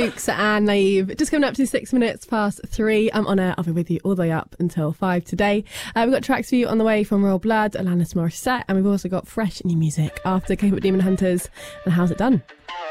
Spooks and Naive. Just coming up to 6 minutes past 3. I'm on air. I'll be with you all the way up until 5 today. We've got tracks for you on the way from Royal Blood, Alanis Morissette, and we've also got fresh new music after K-pop Demon Hunters and How's It Done.